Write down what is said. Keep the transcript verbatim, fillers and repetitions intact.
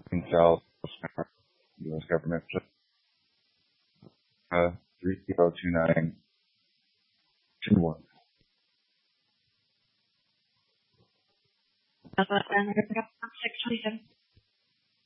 South, U S government, uh, three zero two nine two one. Six twenty-seven.